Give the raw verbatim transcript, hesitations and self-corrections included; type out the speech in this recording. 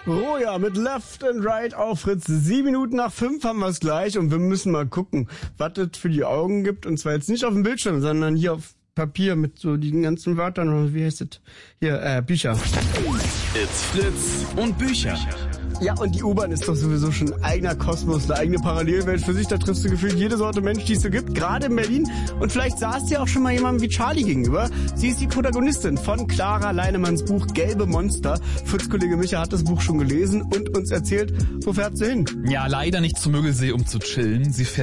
Roja mit Left and Right auf Fritz. Sieben Minuten nach fünf haben wir es gleich und wir müssen mal gucken, was es für die Augen gibt. Und zwar jetzt nicht auf dem Bildschirm, sondern hier auf Papier mit so den ganzen Wörtern. Wie heißt das? Hier, äh, Bücher. It's Fritz und Bücher. Ja, und die U-Bahn ist doch sowieso schon ein eigener Kosmos, eine eigene Parallelwelt für sich. Da triffst du gefühlt jede Sorte Mensch, die es so gibt, gerade in Berlin. Und vielleicht saß dir auch schon mal jemandem wie Charlie gegenüber. Sie ist die Protagonistin von Clara Leinemanns Buch Gelbe Monster. Fritz-Kollege Micha hat das Buch schon gelesen und uns erzählt, wo fährt sie hin? Ja, leider nicht zum Müggelsee, um zu chillen. Sie fährt